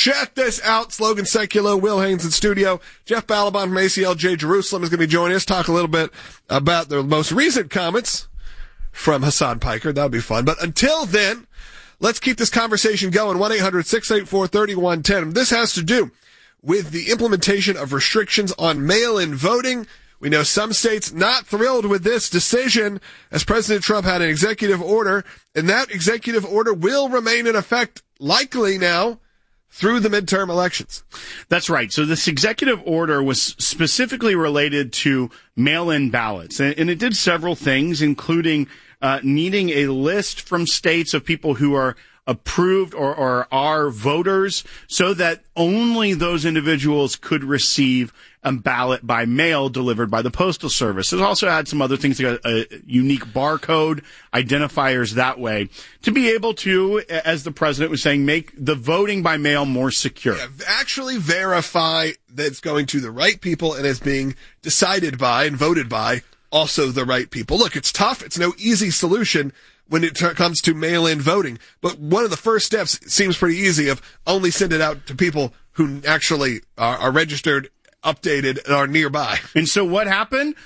Check this out. Slogan Secular, Will Haynes in studio. Jeff Balaban from ACLJ Jerusalem is going to be joining us, talk a little bit about the most recent comments from Hassan Piker. That'll be fun. But until then, let's keep this conversation going. 1-800-684-3110. This has to do with the implementation of restrictions on mail-in voting. We know some states not thrilled with this decision, as President Trump had an executive order, and that executive order will remain in effect likely now through the midterm elections. That's right. So this executive order was specifically related to mail-in ballots, and it did several things, including needing a list from states of people who are approved or are voters, so that only those individuals could receive a ballot by mail delivered by the Postal Service. It also had some other things, like a unique barcode, identifiers that way, to be able to, as the president was saying, make the voting by mail more secure. Yeah, actually verify that it's going to the right people and is being decided by and voted by also the right people. Look, it's tough. It's no easy solution when it comes to mail-in voting. But one of the first steps seems pretty easy, of only send it out to people who actually are registered, updated, and are nearby. And so what happened?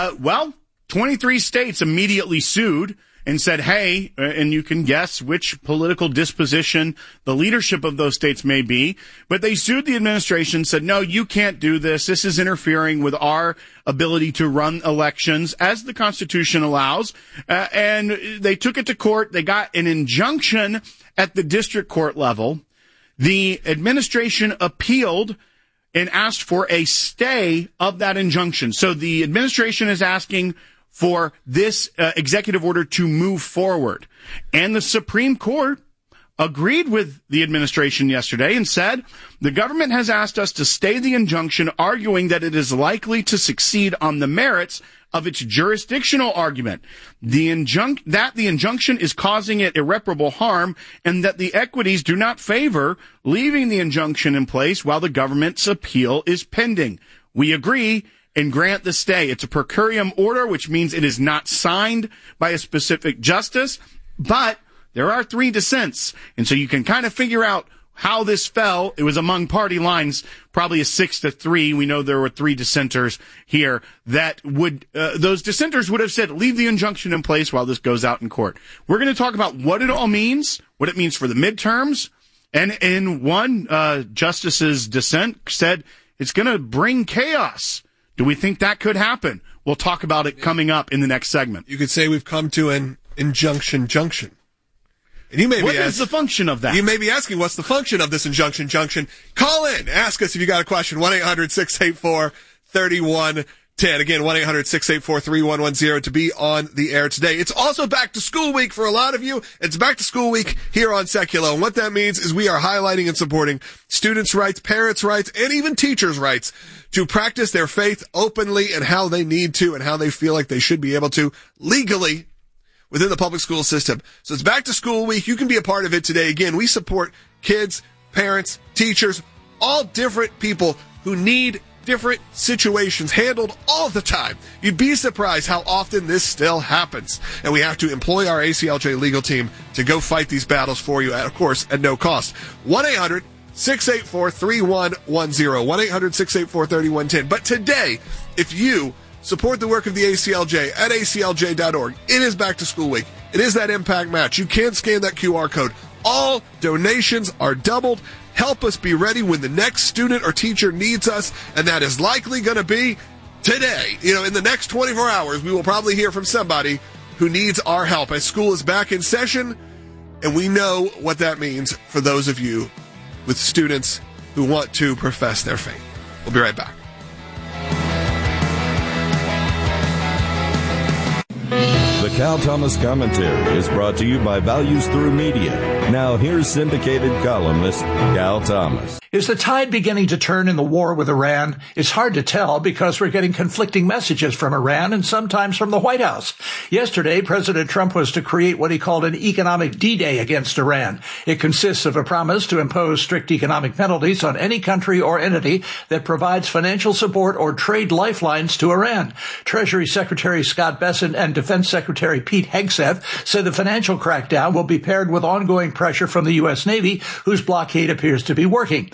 23 states immediately sued and said, hey, and you can guess which political disposition the leadership of those states may be, but they sued the administration, said, no, you can't do this. This is interfering with our ability to run elections as the Constitution allows. And they took it to court. They got an injunction at the district court level. The administration appealed and asked for a stay of that injunction. So the administration is asking for this executive order to move forward. And the Supreme Court agreed with the administration yesterday and said, the government has asked us to stay the injunction, arguing that it is likely to succeed on the merits of its jurisdictional argument. The injunction is causing it irreparable harm, and that the equities do not favor leaving the injunction in place while the government's appeal is pending. We agree and grant the stay. It's a per curiam order, which means it is not signed by a specific justice, but there are 3 dissents. And so you can kind of figure out how this fell. It was among party lines, probably a 6-3. We know there were 3 dissenters here that would, those dissenters would have said, leave the injunction in place while this goes out in court. We're going to talk about what it all means, what it means for the midterms. And in one justice's dissent said, it's going to bring chaos. Do we think that could happen? We'll talk about it coming up in the next segment. You could say we've come to an injunction junction. And you may what is the function of that? You may be asking, what's the function of this injunction junction? Call in. Ask us if you got a question. 1-800-684-3110. Again, 1-800-684-3110 to be on the air today. It's also back to school week for a lot of you. It's back to school week here on Secular. And what that means is we are highlighting and supporting students' rights, parents' rights, and even teachers' rights to practice their faith openly and how they need to and how they feel like they should be able to legally within the public school system. So it's back to school week. You can be a part of it today. Again, we support kids, parents, teachers, all different people who need different situations handled all the time. You'd be surprised how often this still happens. And we have to employ our ACLJ legal team to go fight these battles for you, of course, at no cost. 1-800-684-3110. 1-800-684-3110. But today, if you support the work of the ACLJ at aclj.org, it is back to school week. It is that impact match. You can scan that QR code. All donations are doubled. Help us be ready when the next student or teacher needs us, and that is likely going to be today. In the next 24 hours, we will probably hear from somebody who needs our help as school is back in session, and we know what that means for those of you with students who want to profess their faith. We'll be right back. The Cal Thomas Commentary is brought to you by Values Through Media. Now here's syndicated columnist Cal Thomas. Is the tide beginning to turn in the war with Iran? It's hard to tell because we're getting conflicting messages from Iran and sometimes from the White House. Yesterday, President Trump was to create what he called an economic D-Day against Iran. It consists of a promise to impose strict economic penalties on any country or entity that provides financial support or trade lifelines to Iran. Treasury Secretary Scott Bessent and Defense Secretary Pete Hegseth said the financial crackdown will be paired with ongoing pressure from the U.S. Navy, whose blockade appears to be working.